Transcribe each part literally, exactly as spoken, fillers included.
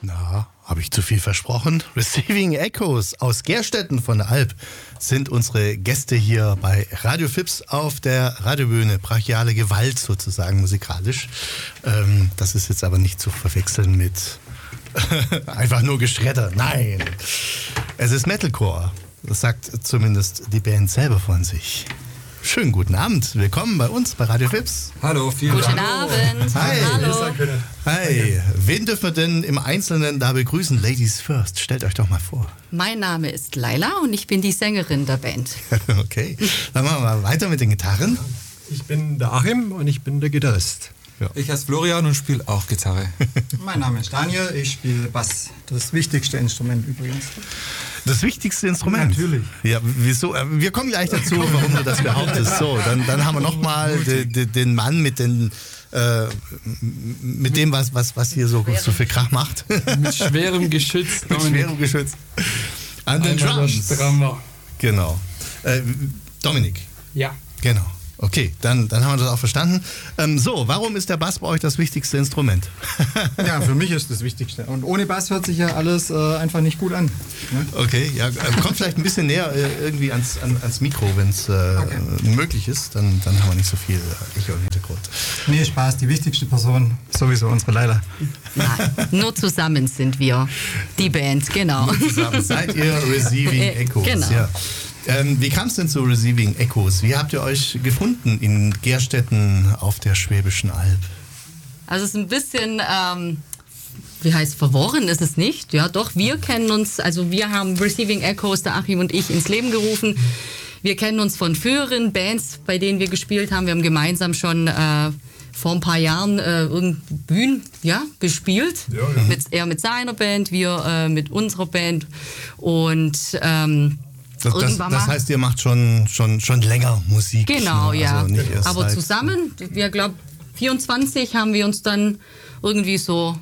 Na, habe ich zu viel versprochen? Receiving Echoes aus Gerstetten von der Alp sind unsere Gäste hier bei Radio Fips auf der Radiobühne. Brachiale Gewalt sozusagen musikalisch. Ähm, das ist jetzt aber nicht zu verwechseln mit einfach nur Geschredder. Nein, es ist Metalcore. Das sagt zumindest die Band selber von sich. Schönen guten Abend. Willkommen bei uns bei Radio Fips. Hallo, vielen Guten Dank. Abend. Hi. Hallo. Hi. Wen dürfen wir denn im Einzelnen da begrüßen? Ladies first. Stellt euch doch mal vor. Mein Name ist Laila und ich bin die Sängerin der Band. Okay. Dann machen wir mal weiter mit den Gitarren. Ich bin der Achim und ich bin der Gitarrist. Ja. Ich heiße Florian und spiele auch Gitarre. Mein Name ist Daniel, ich spiele Bass. Das wichtigste Instrument übrigens. Das wichtigste Instrument? Natürlich. Ja, wieso? Wir kommen gleich dazu, warum du das behauptest. So, dann, dann haben wir nochmal den, den Mann mit den äh, mit dem, was, was, was hier so, so viel Krach macht. Mit schwerem Geschütz. Mit schwerem Geschütz. An den Drums. Drummer. Genau. Äh, Dominik. Ja. Genau. Okay, dann, dann haben wir das auch verstanden. Ähm, so, warum ist der Bass bei euch das wichtigste Instrument? Ja, für mich ist das Wichtigste. Und ohne Bass hört sich ja alles äh, einfach nicht gut an. Ne? Okay, ja, kommt vielleicht ein bisschen näher äh, irgendwie ans, an, ans Mikro, wenn es äh, Okay. möglich ist. Dann, dann haben wir nicht so viel äh, Echo im Hintergrund. Nee, Spaß, die wichtigste Person, sowieso unsere Leila. Nein, nur zusammen sind wir die Band, genau. Zusammen seid ihr Receiving Äh, Echoes. genau. Ja. Ähm, wie kam es denn zu Receiving Echoes? Wie habt ihr euch gefunden in Gerstetten auf der Schwäbischen Alb? Also es ist ein bisschen, ähm, wie heißt verworren ist es nicht. Ja, doch, wir kennen uns, also wir haben Receiving Echoes, der Achim und ich, ins Leben gerufen. Wir kennen uns von früheren Bands, bei denen wir gespielt haben. Wir haben gemeinsam schon äh, vor ein paar Jahren äh, irgend- Bühnen ja, bespielt. Ja, ja. Mit, er mit seiner Band, wir äh, mit unserer Band. Und ähm, Das, das, irgendwann das mal- heißt, ihr macht schon, schon, schon länger Musik. Genau, ne? ja. Also nicht erst Aber seit- zusammen, wir glaube vierundzwanzig haben wir uns dann irgendwie so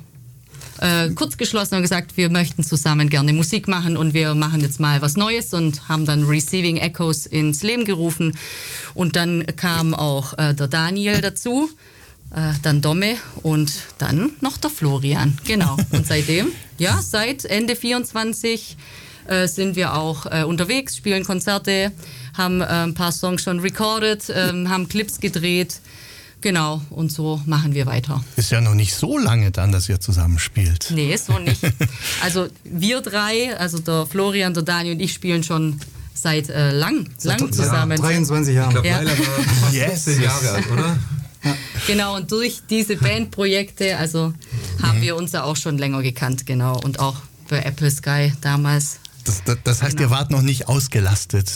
äh, kurz geschlossen und gesagt, wir möchten zusammen gerne Musik machen und wir machen jetzt mal was Neues und haben dann Receiving Echoes ins Leben gerufen. Und dann kam auch äh, der Daniel dazu, äh, dann Domme und dann noch der Florian. Genau. Und seitdem, ja, seit Ende vierundzwanzig äh, sind wir auch äh, unterwegs, spielen Konzerte, haben äh, ein paar Songs schon recorded, äh, haben Clips gedreht. Genau, und so machen wir weiter. Ist ja noch nicht so lange dann, dass ihr zusammen spielt. Nee, so nicht. Also wir drei, also der Florian, der Daniel und ich spielen schon seit äh, lang, lang zusammen. dreiundzwanzig Jahre. Ich glaube, Ja. Laila war Yes. fünfzehn Jahre alt, oder? Genau, und durch diese Bandprojekte, also haben wir uns ja auch schon länger gekannt, genau. Und auch bei Apple Sky damals. Das, das, das heißt, Genau. ihr wart noch nicht ausgelastet.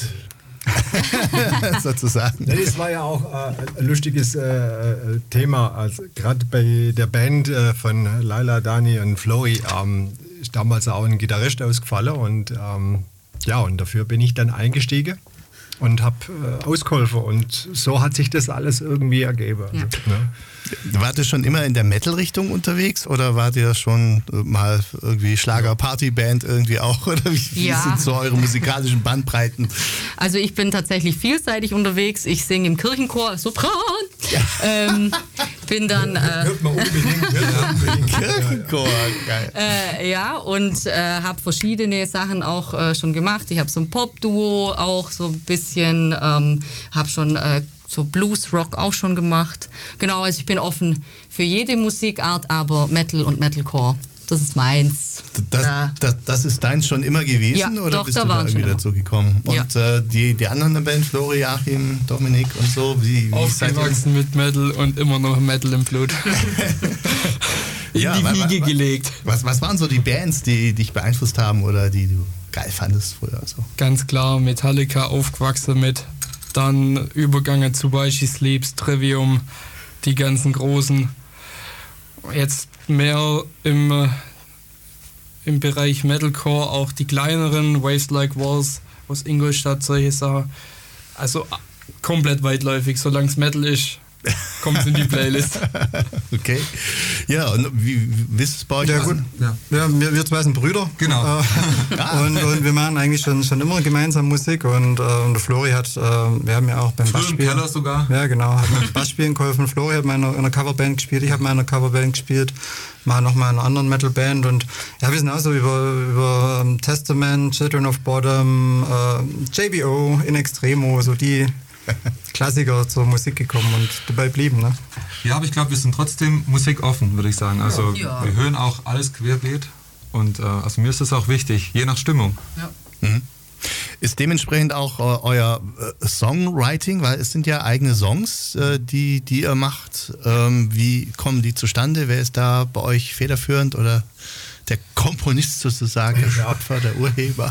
Sozusagen. Ja, das war ja auch äh, ein lustiges äh, Thema. Also, gerade bei der Band äh, von Laila, Dani und Flori ähm, ist damals auch ein Gitarrist ausgefallen. Und ähm, ja, und dafür bin ich dann eingestiegen und habe äh, ausgeholfen. Und so hat sich das alles irgendwie ergeben. Ja. Also, ne? Wart ihr schon immer in der Metal-Richtung unterwegs oder wart ihr schon äh, mal irgendwie Schlager-Party-Band irgendwie auch? Oder wie, wie Ja. sind so eure musikalischen Bandbreiten? Also ich bin tatsächlich vielseitig unterwegs. Ich singe im Kirchenchor, Sopran. Ähm, bin dann... Äh, Hört man unbedingt. Hört man unbedingt. Kirchenchor, geil. Äh, ja, und äh, habe verschiedene Sachen auch äh, schon gemacht. Ich habe so ein Pop-Duo auch so ein bisschen, ähm, habe schon äh, so Blues-Rock auch schon gemacht. Genau, also ich bin offen für jede Musikart, aber Metal und Metalcore, das ist meins. Das, Da- das, das ist deins schon immer gewesen Ja, oder doch, bist da du da waren schon irgendwie immer. dazu gekommen? Ja. Und äh, die, die anderen in der Band, Flori, Achim, Dominik und so, wie, wie seid ihr? Aufgewachsen mit Metal und immer noch Metal im Blut. In Ja, die wa- wa- Wiege wa- gelegt. Was, was waren so die Bands, die dich beeinflusst haben oder die du geil fandest früher? So? Ganz klar Metallica aufgewachsen mit. Dann Übergänge zu Weichi Sleeps, Trivium, die ganzen großen. Jetzt mehr im, äh, im Bereich Metalcore, auch die kleineren, Waves Like Walls aus Ingolstadt, solche Sachen. Also äh, komplett weitläufig, solange es Metal ist, kommt in die Playlist. Okay. Ja, und wie, wie ist es bei euch? Ja, gut. Ja. Ja, wir, wir zwei sind Brüder. Genau. Äh, und, und wir machen eigentlich schon, schon immer gemeinsam Musik. Und, äh, und der Flori hat, äh, wir haben ja auch beim Früher im Bassspielen. Keller sogar. Ja, genau. Hat beim Bassspielen geholfen. Flori hat mal in einer, in einer Coverband gespielt. Ich habe mal in einer Coverband gespielt. Mal nochmal in einer anderen Metalband. Und ja, wir sind auch so über, über um, Testament, Children of Bottom, äh, J B O, In Extremo, so die Klassiker zur Musik gekommen und dabei blieben. Ne? Ja, aber ich glaube, wir sind trotzdem musikoffen, würde ich sagen. Also Ja. wir hören auch alles querbeet. Und äh, also mir ist das auch wichtig, je nach Stimmung. Ja. Mhm. Ist dementsprechend auch äh, euer äh, Songwriting, weil es sind ja eigene Songs, äh, die, die ihr macht. Ähm, wie kommen die zustande? Wer ist da bei euch federführend oder der Komponist sozusagen, der Schöpfer, der Urheber?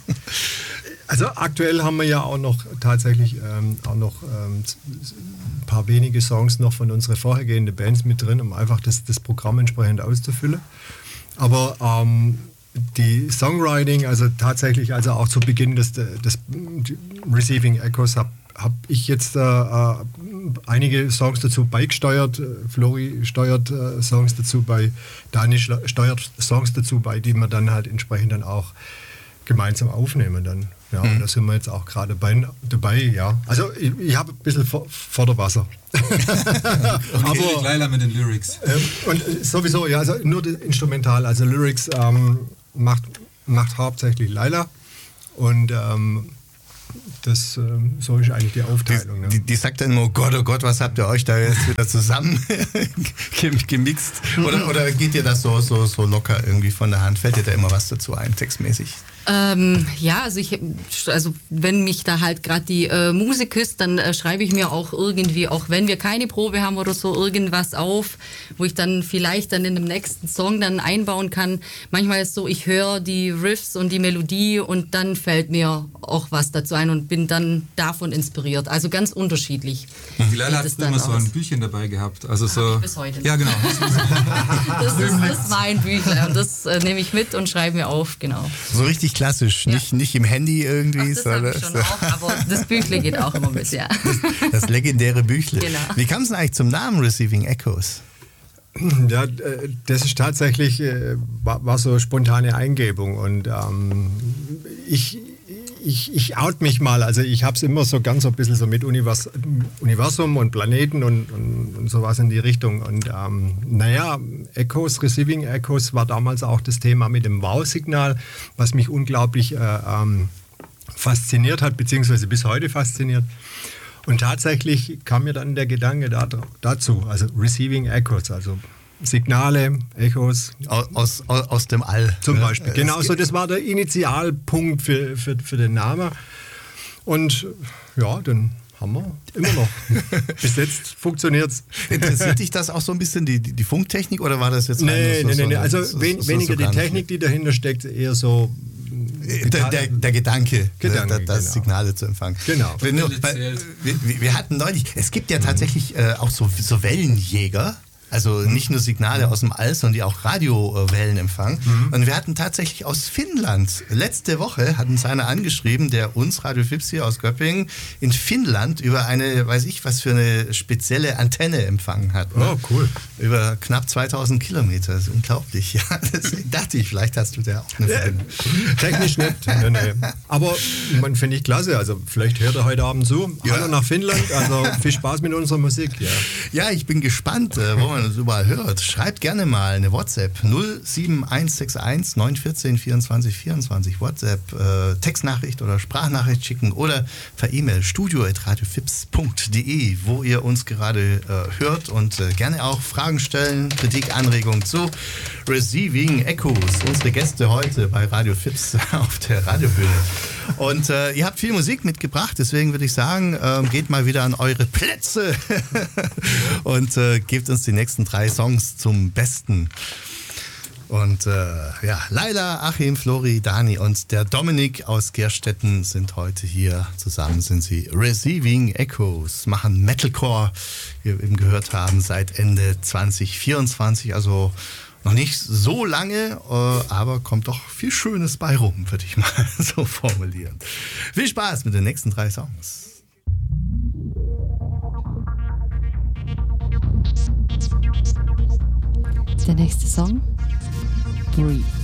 Also aktuell haben wir ja auch noch tatsächlich ähm, auch noch ähm, ein paar wenige Songs noch von unseren vorhergehenden Bands mit drin, um einfach das, das Programm entsprechend auszufüllen. Aber ähm, die Songwriting, also tatsächlich, also auch zu Beginn des, des Receiving Echoes habe hab ich jetzt äh, äh, einige Songs dazu beigesteuert. Flori steuert äh, Songs dazu bei, Dani steuert Songs dazu bei, die wir dann halt entsprechend dann auch gemeinsam aufnehmen dann. Ja, und da sind wir jetzt auch gerade bei, dabei, ja. Also ich, ich habe ein bisschen vor, Vorderwasser. Aber Leila mit den Lyrics. Ähm, und sowieso, ja, also nur das Instrumental, also Lyrics ähm, macht, macht hauptsächlich Leila. Und ähm, das ähm, so ist eigentlich die Aufteilung. Ne? Die, die sagt dann immer, oh Gott, oh Gott, was habt ihr euch da jetzt wieder zusammen gemixt? Oder, oder geht dir das so, so, so locker irgendwie von der Hand? Fällt dir da immer was dazu ein, textmäßig? Ähm, ja, also ich, also wenn mich da halt gerade die äh, Musik küsst, dann äh, schreibe ich mir auch irgendwie, auch wenn wir keine Probe haben oder so, irgendwas auf, wo ich dann vielleicht dann in dem nächsten Song dann einbauen kann. Manchmal ist es so, ich höre die Riffs und die Melodie und dann fällt mir auch was dazu ein und bin dann davon inspiriert. Also ganz unterschiedlich. Die Leila hat sieht es früher dann immer so ein aus. Büchchen dabei gehabt. Also so, ich bis heute noch. Ja, genau. Das ist, das ist mein Büchlein und das äh, nehme ich mit und schreibe mir auf, genau. So richtig klassisch, Ja. nicht, nicht im Handy irgendwie. Ach, das habe ich schon auch, aber das Büchle geht auch immer mit, ja. Das legendäre Büchle. Genau. Wie kam es denn eigentlich zum Namen Receiving Echoes? Ja, äh, das ist tatsächlich, äh, war, war so eine spontane Eingebung und ähm, ich, ich, ich out mich mal, also ich habe es immer so ganz so ein bisschen so mit Univers Universum und Planeten und, und, und sowas in die Richtung und ähm, naja, Echoes, Receiving Echoes war damals auch das Thema mit dem Wow-Signal, was mich unglaublich äh, ähm, fasziniert hat, beziehungsweise bis heute fasziniert. Und tatsächlich kam mir dann der Gedanke da, dazu, also Receiving Echoes, also Signale, Echos. Aus, aus, aus dem All. Zum ne? Beispiel. Genau, so das war der Initialpunkt für, für, für den Namen. Und ja, dann haben wir immer noch. Bis jetzt funktioniert es. Interessiert dich das auch so ein bisschen, die, die, die Funktechnik, oder war das jetzt rein Nee, so, nee, nee, nee. so- Also so- wen, so- weniger so gar die nicht? Technik, die dahinter steckt, eher so Der, der, der Gedanke, Gedanke, ne, das genau. Signale zu empfangen. Genau. Wir, nur, weil, wir, wir hatten neulich, es gibt ja tatsächlich äh, auch so, so Wellenjäger, also nicht nur Signale aus dem All, sondern die auch Radiowellen empfangen. Und wir hatten tatsächlich aus Finnland, letzte Woche hat uns einer angeschrieben, der uns, Radio Fips hier aus Göppingen, in Finnland über eine, weiß ich was für eine spezielle Antenne empfangen hat. Ne? Oh, cool. Über knapp zweitausend Kilometer, das ist unglaublich. Ja, deswegen dachte ich, vielleicht hast du da auch eine Verbindung. Technisch nicht. Nee, nee. Aber man finde ich klasse. Also vielleicht hört er heute Abend zu. Ja. Hallo nach Finnland. Also viel Spaß mit unserer Musik. Ja. Ja, ich bin gespannt, äh, wo man uns überall hört. Schreibt gerne mal eine WhatsApp null sieben eins sechs eins neun eins vier vierundzwanzig vierundzwanzig. WhatsApp, äh, Textnachricht oder Sprachnachricht schicken oder per E-Mail studio at radiofips punkt de, wo ihr uns gerade äh, hört und äh, gerne auch Fragen stellen, Kritik, Anregungen zu Receiving Echoes. Unsere Gäste heute bei Radio Fips auf der Radiobühne. Und äh, ihr habt viel Musik mitgebracht, deswegen würde ich sagen, ähm, geht mal wieder an eure Plätze und äh, gebt uns die nächsten drei Songs zum Besten. Und äh, ja, Leila, Achim, Flori, Dani und der Dominik aus Gerstetten sind heute hier. Zusammen sind sie Receiving Echoes, machen Metalcore, wie wir eben gehört haben, seit Ende zwanzig vierundzwanzig, also noch nicht so lange, äh, aber kommt doch viel Schönes bei rum, würde ich mal so formulieren. Viel Spaß mit den nächsten drei Songs. Der nächste Song, Breathe.